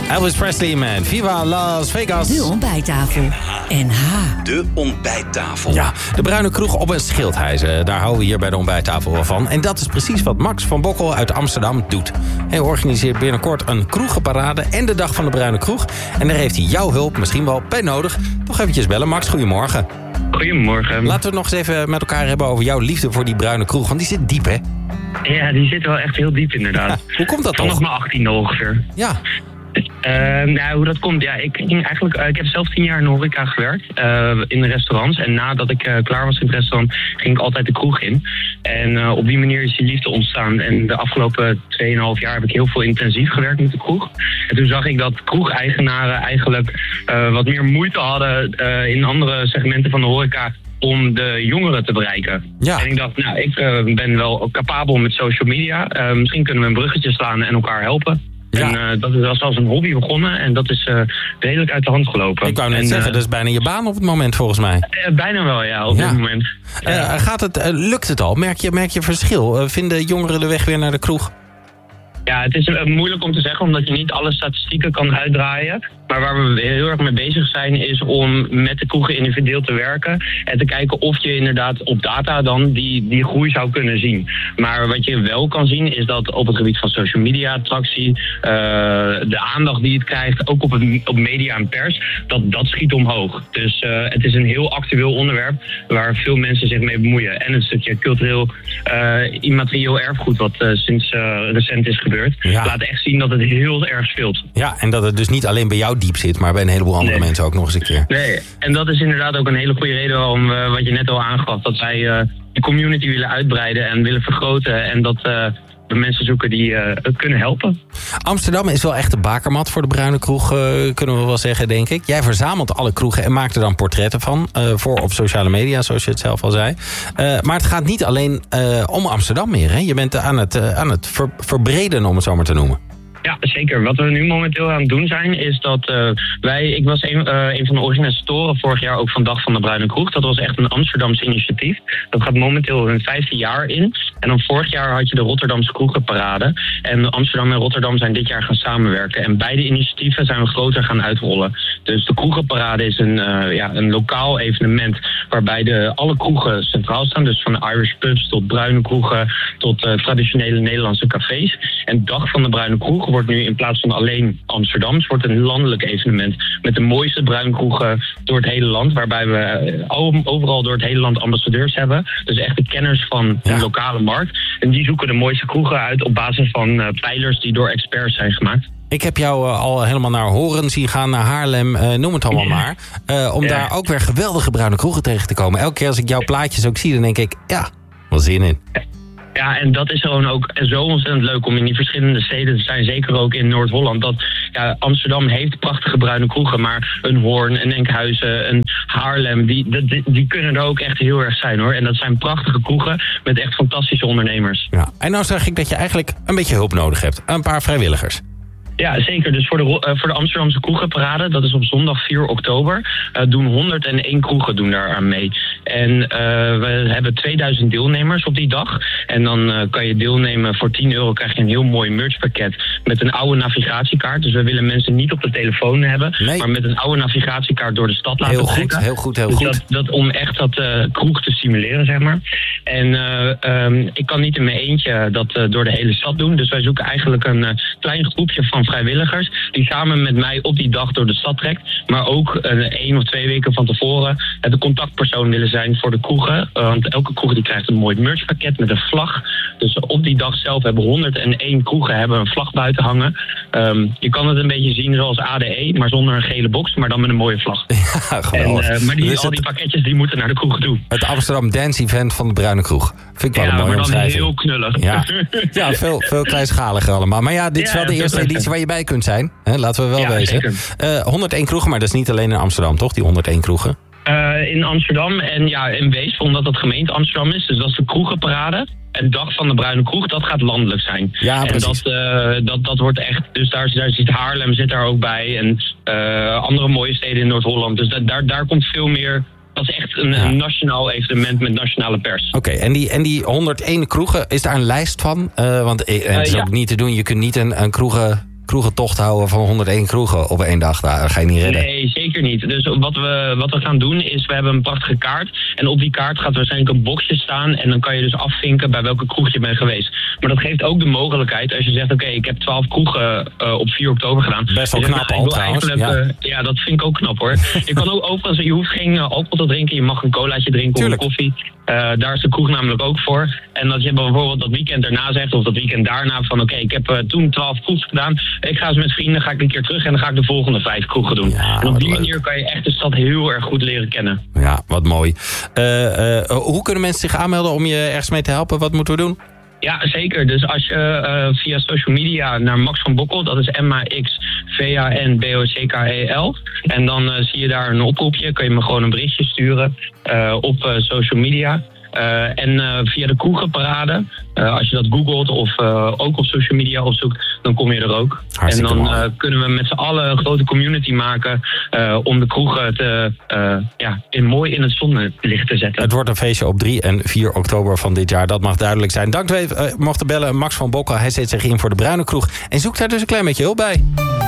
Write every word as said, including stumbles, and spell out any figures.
Elvis Presley man, Viva Las Vegas. De ontbijttafel. N H. De ontbijttafel. Ja, de bruine kroeg op een schildhuizen. Daar houden we hier bij de ontbijttafel wel van. En dat is precies wat Max van Bokkel uit Amsterdam doet. Hij organiseert binnenkort een kroegenparade en de dag van de bruine kroeg. En daar heeft hij jouw hulp misschien wel bij nodig. Toch eventjes bellen. Max, goedemorgen. Goedemorgen. Laten we het nog eens even met elkaar hebben over jouw liefde voor die bruine kroeg. Want die zit diep, hè? Ja, die zit wel echt heel diep inderdaad. Ja, hoe komt dat Vanaf toch? mijn achttiende ongeveer. Ja. Uh, nou, hoe dat komt, ja, ik ging eigenlijk, uh, ik heb zelf tien jaar in de horeca gewerkt, uh, in de restaurants. En nadat ik uh, klaar was in het restaurant, ging ik altijd de kroeg in. En uh, op die manier is die liefde ontstaan. En de afgelopen tweeënhalf jaar heb ik heel veel intensief gewerkt met de kroeg. En toen zag ik dat kroegeigenaren eigenlijk uh, wat meer moeite hadden uh, in andere segmenten van de horeca om de jongeren te bereiken. Ja. En ik dacht, nou, ik uh, ben wel capabel met social media. Uh, misschien kunnen we een bruggetje slaan en elkaar helpen. Ja. En uh, dat is als een hobby begonnen en dat is uh, redelijk uit de hand gelopen. Ik wou net en, zeggen, uh, dat is bijna je baan op het moment volgens mij. uh, bijna wel, ja, op Ja. dit moment. Uh, Ja. gaat het, uh, lukt het al? Merk je, merk je verschil? Uh, vinden jongeren de weg weer naar de kroeg? Ja, het is uh, moeilijk om te zeggen, omdat je niet alle statistieken kan uitdraaien. Maar waar we heel erg mee bezig zijn, is om met de kroegen individueel te werken. En te kijken of je inderdaad op data dan die, die groei zou kunnen zien. Maar wat je wel kan zien, is dat op het gebied van social media, attractie, uh, de aandacht die het krijgt, ook op, het, op media en pers, dat, dat schiet omhoog. Dus uh, het is een heel actueel onderwerp waar veel mensen zich mee bemoeien. En een stukje cultureel, uh, immaterieel erfgoed, wat uh, sinds uh, recent is gebeurd, Ja. laat echt zien dat het heel erg speelt. Ja, en dat het dus niet alleen bij jou diep zit, maar bij een heleboel andere Nee. mensen ook nog eens een keer. Nee, en dat is inderdaad ook een hele goede reden waarom, uh, wat je net al aangaf, dat wij uh, de community willen uitbreiden en willen vergroten en dat uh, we mensen zoeken die uh, kunnen helpen. Amsterdam is wel echt de bakermat voor de bruine kroeg, uh, kunnen we wel zeggen, denk ik. Jij verzamelt alle kroegen en maakt er dan portretten van, uh, voor op sociale media, zoals je het zelf al zei. Uh, maar het gaat niet alleen uh, om Amsterdam meer, hè? Je bent aan het, uh, aan het ver- verbreden, om het zo maar te noemen. Ja, zeker. Wat we nu momenteel aan het doen zijn, is dat uh, wij... Ik was een, uh, een van de organisatoren vorig jaar ook van Dag van de Bruine Kroeg. Dat was echt een Amsterdamse initiatief. Dat gaat momenteel hun vijfde jaar in. En dan vorig jaar had je de Rotterdamse Kroegenparade. En Amsterdam en Rotterdam zijn dit jaar gaan samenwerken. En beide initiatieven zijn we groter gaan uitrollen. Dus de Kroegenparade is een, uh, ja, een lokaal evenement waarbij de, alle kroegen centraal staan. Dus van de Irish pubs tot bruine kroegen tot uh, traditionele Nederlandse cafés. En Dag van de Bruine Kroeg wordt nu in plaats van alleen Amsterdams, wordt een landelijk evenement met de mooiste bruine kroegen door het hele land, waarbij we overal door het hele land ambassadeurs hebben. Dus echt de kenners van de Ja. lokale markt. En die zoeken de mooiste kroegen uit op basis van uh, pijlers die door experts zijn gemaakt. Ik heb jou uh, al helemaal naar Horen zien gaan, naar Haarlem, uh, noem het allemaal maar. Uh, om Ja. daar ook weer geweldige bruine kroegen tegen te komen. Elke keer als ik jouw plaatjes ook zie, dan denk ik, ja, wel zin in. Ja, en dat is gewoon ook zo ontzettend leuk om in die verschillende steden te zijn. Zeker ook in Noord-Holland. Dat ja, Amsterdam heeft prachtige bruine kroegen. Maar een Hoorn, een Enkhuizen, een Haarlem. Die, die, die kunnen er ook echt heel erg zijn hoor. En dat zijn prachtige kroegen met echt fantastische ondernemers. Ja. En nou zag ik dat je eigenlijk een beetje hulp nodig hebt. Een paar vrijwilligers. Ja, zeker. Dus voor de, uh, voor de Amsterdamse Kroegenparade, dat is op zondag vier oktober, uh, doen honderdéén kroegen doen daar aan mee. En uh, we hebben tweeduizend deelnemers op die dag. En dan uh, kan je deelnemen voor tien euro, krijg je een heel mooi merchpakket met een oude navigatiekaart. Dus we willen mensen niet op de telefoon hebben, Nee. maar met een oude navigatiekaart door de stad laten Heel goed, trekken. heel goed, heel Dus goed. dat, dat om echt dat uh, kroeg te stimuleren, zeg maar. En uh, um, ik kan niet in mijn eentje dat uh, door de hele stad doen. Dus wij zoeken eigenlijk een uh, klein groepje van vrijwilligers die samen met mij op die dag door de stad trekt. Maar ook uh, één of twee weken van tevoren uh, de contactpersoon willen zijn voor de kroegen. Uh, want elke kroeg die krijgt een mooi merchpakket met een vlag. Dus op die dag zelf hebben honderdéén kroegen hebben een vlag buiten hangen. Um, je kan het een beetje zien zoals A D E, maar zonder een gele box, maar dan met een mooie vlag. Ja, En, geweldig. uh, maar die, Dus al die het, pakketjes die moeten naar de kroegen toe. het Amsterdam Dance Event van de bruine kroeg. Vind ik wel Ja, een mooie maar dan omschrijving. heel knullig. Ja, ja veel, veel kleinschaliger allemaal. Maar ja, dit is Ja, wel de veel eerste leuker. editie waar je bij kunt zijn. Hè, laten we wel Ja, wezen. Uh, honderdéén kroegen, maar dat is niet alleen in Amsterdam, toch? Die honderdéén kroegen. Uh, in Amsterdam en ja, in Weesp, omdat het gemeente Amsterdam is. Dus dat is de kroegenparade. En Dag van de Bruine Kroeg, dat gaat landelijk zijn. Ja, en precies. dat, uh, dat, dat wordt echt, dus daar, daar zit Haarlem zit daar ook bij. En uh, andere mooie steden in Noord-Holland. Dus da, daar, daar komt veel meer. Dat is echt een, Ja. een nationaal evenement met nationale pers. Oké, okay, en, die, en die honderdéén kroegen, is daar een lijst van? Uh, want uh, het is Uh, ja. ook niet te doen, je kunt niet een, een kroegen kroegentocht houden van honderdéén kroegen op één dag. Daar ga je niet redden. Nee, zeker niet. Dus wat we, wat we gaan doen is, we hebben een prachtige kaart. En op die kaart gaat waarschijnlijk een boxje staan. En dan kan je dus afvinken bij welke kroeg je bent geweest. Maar dat geeft ook de mogelijkheid, als je zegt, oké, okay, ik heb twaalf kroegen uh, op vier oktober gedaan. Best wel knap al trouwens. Ja. Uh, ja, dat vind ik ook knap hoor. Je kan ook overigens, je hoeft geen uh, alcohol te drinken. Je mag een colaatje drinken Tuurlijk. of een koffie. Uh, daar is de kroeg namelijk ook voor. En dat je bijvoorbeeld dat weekend erna zegt, of dat weekend daarna, van oké, okay, ik heb uh, toen twaalf kroegen gedaan. Ik ga eens met vrienden, ga ik een keer terug en dan ga ik de volgende vijf kroegen doen. Ja, en op die leuk. manier kan je echt de stad heel erg goed leren kennen. Ja, wat mooi. Uh, uh, hoe kunnen mensen zich aanmelden om je ergens mee te helpen? Wat moeten we doen? Ja, zeker. Dus als je uh, via social media naar Max van Bokkal, dat is M A X V A N B O C K E L. En dan uh, zie je daar een oproepje, kan je me gewoon een berichtje sturen uh, op uh, social media. Uh, en uh, via de kroegenparade, uh, als je dat googelt of uh, ook op social media opzoekt, dan kom je er ook. Hartstikke en dan uh, kunnen we met z'n allen een grote community maken uh, om de kroegen te, uh, ja, in, mooi in het zonlicht te zetten. Het wordt een feestje op drie en vier oktober van dit jaar, dat mag duidelijk zijn. Dank dat we uh, mochten bellen, Max van Bokkal. Hij zet zich in voor de Bruine Kroeg en zoekt daar dus een klein beetje hulp bij.